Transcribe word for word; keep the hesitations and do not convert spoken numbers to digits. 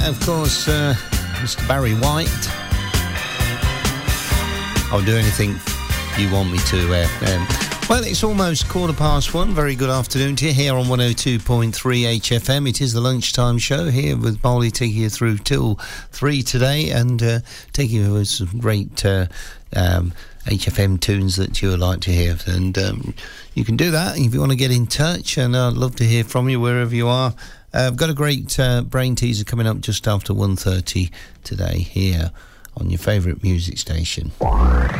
Of course, uh, Mister Barry White. I'll do anything you want me to. Uh, um, well, it's almost quarter past one. Very good afternoon to you here on one oh two point three H F M. It is the lunchtime show here with Molly, taking you through till three today and uh, taking you with some great uh, um, H F M tunes that you would like to hear. And um, you can do that if you want to get in touch, and I'd love to hear from you wherever you are. Uh, I've got a great uh, brain teaser coming up just after one thirty today here on your favourite music station.